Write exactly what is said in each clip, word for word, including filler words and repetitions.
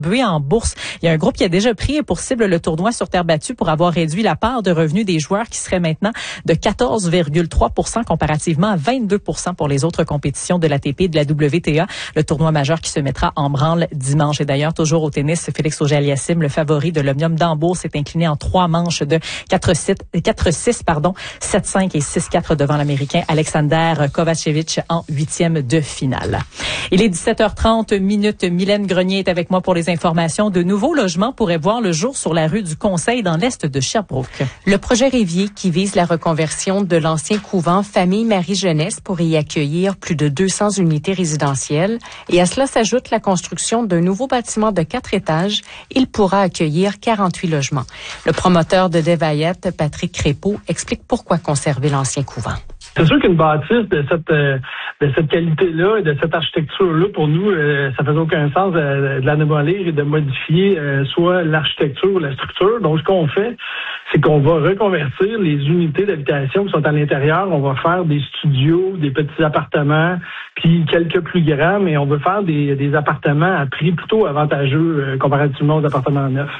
En bourse. Il y a un groupe qui a déjà pris pour cible le tournoi sur terre battue pour avoir réduit la part de revenus des joueurs qui serait maintenant de quatorze virgule trois pour cent comparativement à vingt-deux pour cent pour les autres compétitions de l'A T P et de la W T A, le tournoi majeur qui se mettra en branle dimanche. Et d'ailleurs, toujours au tennis, Félix Auger-Aliassime, le favori de l'Omnium d'Hambourg, s'est incliné en trois manches de quatre six, pardon, sept cinq et six quatre devant l'Américain Alexander Kovacevic en huitième de finale. Il est dix-sept heures trente minutes. Mylène Grenier est avec moi pour les informations. De nouveaux logements pourraient voir le jour sur la rue du Conseil dans l'est de Sherbrooke. Le projet Révier qui vise la reconversion de l'ancien couvent Famille Marie Jeunesse pour y accueillir plus de deux cents unités résidentielles. Et à cela s'ajoute la construction d'un nouveau bâtiment de quatre étages. Il pourra accueillir quarante-huit logements. Le promoteur de Devayette, Patrick Crépeau, explique pourquoi conserver l'ancien couvent. C'est sûr qu'une bâtisse de cette euh, de cette qualité-là et de cette architecture-là, pour nous, euh, ça faisait aucun sens de, de la démolir et de modifier euh, soit l'architecture ou la structure. Donc, ce qu'on fait, c'est qu'on va reconvertir les unités d'habitation qui sont à l'intérieur. On va faire des studios, des petits appartements, puis quelques plus grands, mais on veut faire des, des appartements à prix plutôt avantageux euh, comparativement aux appartements neufs.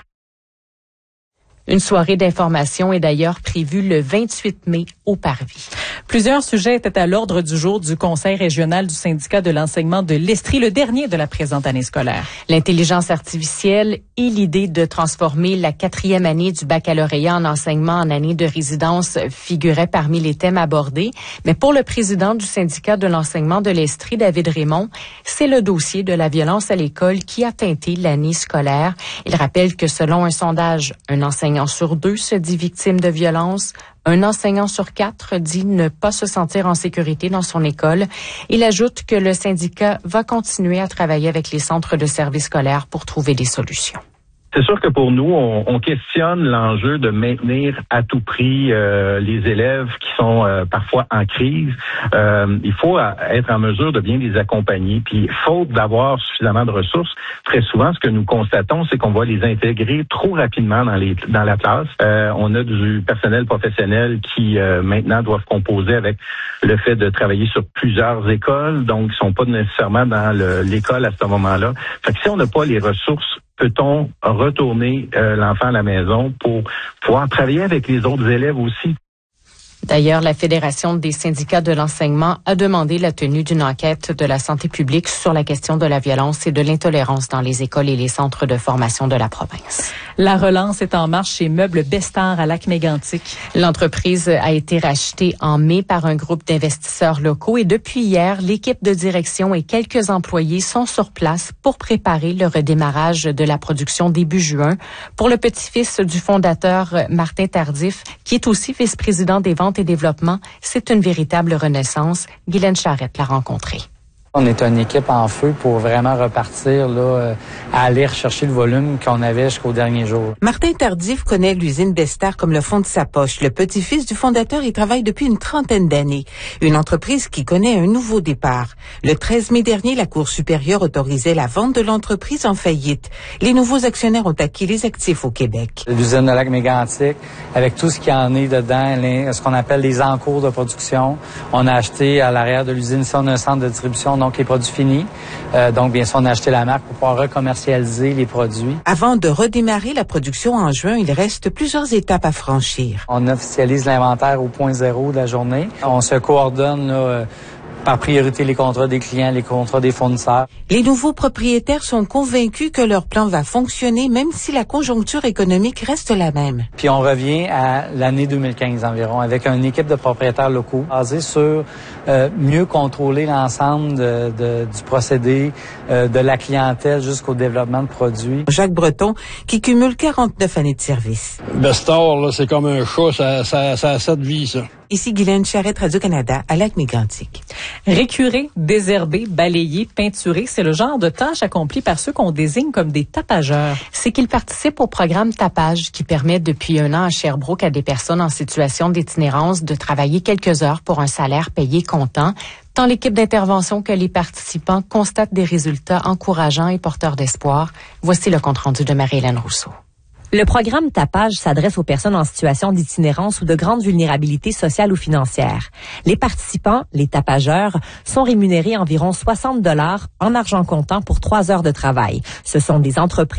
Une soirée d'information est d'ailleurs prévue le vingt-huit mai au Parvis. Plusieurs sujets étaient à l'ordre du jour du Conseil régional du syndicat de l'enseignement de l'Estrie, le dernier de la présente année scolaire. L'intelligence artificielle et l'idée de transformer la quatrième année du baccalauréat en enseignement en année de résidence figuraient parmi les thèmes abordés. Mais pour le président du syndicat de l'enseignement de l'Estrie, David Raymond, c'est le dossier de la violence à l'école qui a teinté l'année scolaire. Il rappelle que selon un sondage, un enseignant sur deux se dit victime de violence. Un enseignant sur quatre dit ne pas se sentir en sécurité dans son école. Il ajoute que le syndicat va continuer à travailler avec les centres de services scolaires pour trouver des solutions. C'est sûr que pour nous, on, on questionne l'enjeu de maintenir à tout prix euh, les élèves qui sont euh, parfois en crise. Euh, il faut être en mesure de bien les accompagner. Puis, faute d'avoir suffisamment de ressources, très souvent, ce que nous constatons, c'est qu'on va les intégrer trop rapidement dans les dans la classe. Euh, on a du personnel professionnel qui euh, maintenant doivent composer avec le fait de travailler sur plusieurs écoles, donc ils sont pas nécessairement dans le, l'école à ce moment-là. Fait que si on n'a pas les ressources, peut-on retourner euh, l'enfant à la maison pour pouvoir travailler avec les autres élèves aussi? D'ailleurs, la Fédération des syndicats de l'enseignement a demandé la tenue d'une enquête de la santé publique sur la question de la violence et de l'intolérance dans les écoles et les centres de formation de la province. La relance est en marche chez Meubles Bestard à Lac-Mégantic. L'entreprise a été rachetée en mai par un groupe d'investisseurs locaux et depuis hier, l'équipe de direction et quelques employés sont sur place pour préparer le redémarrage de la production début juin. Pour le petit-fils du fondateur Martin Tardif, qui est aussi vice-président des ventes et développement, c'est une véritable renaissance. Guylaine Charette l'a rencontré. On est une équipe en feu pour vraiment repartir là, à aller rechercher le volume qu'on avait jusqu'au dernier jour. Martin Tardif connaît l'usine Bestard comme le fond de sa poche. Le petit-fils du fondateur y travaille depuis une trentaine d'années. Une entreprise qui connaît un nouveau départ. Le treize mai dernier, la Cour supérieure autorisait la vente de l'entreprise en faillite. Les nouveaux actionnaires ont acquis les actifs au Québec. L'usine de Lac-Mégantic, avec tout ce qu'il y en est dedans, les, ce qu'on appelle les encours de production. On a acheté à l'arrière de l'usine, ça, on a un centre de distribution, donc les produits finis. Euh, donc, bien sûr, on a acheté la marque pour pouvoir recommercialiser les produits. Avant de redémarrer la production en juin, il reste plusieurs étapes à franchir. On officialise l'inventaire au point zéro de la journée. On se coordonne là, euh, par priorité les contrats des clients, les contrats des fournisseurs. Les nouveaux propriétaires sont convaincus que leur plan va fonctionner même si la conjoncture économique reste la même. Puis on revient à l'année deux mille quinze environ avec une équipe de propriétaires locaux basée sur euh, mieux contrôler l'ensemble de, de, du procédé, euh, de la clientèle jusqu'au développement de produits. Jacques Breton qui cumule quarante-neuf années de service. Bestard, là, c'est comme un chat, ça, ça, ça a sept vies, ça. Ici Guylaine Charette, Radio-Canada, à Lac-Mégantic. Récurer, désherber, balayer, peinturer, c'est le genre de tâche accomplie par ceux qu'on désigne comme des tapageurs. C'est qu'ils participent au programme Tapage qui permet depuis un an à Sherbrooke à des personnes en situation d'itinérance de travailler quelques heures pour un salaire payé comptant. Tant l'équipe d'intervention que les participants constatent des résultats encourageants et porteurs d'espoir. Voici le compte-rendu de Marie-Hélène Rousseau. Le programme Tapage s'adresse aux personnes en situation d'itinérance ou de grande vulnérabilité sociale ou financière. Les participants, les tapageurs, sont rémunérés environ soixante dollars en argent comptant pour trois heures de travail. Ce sont des entreprises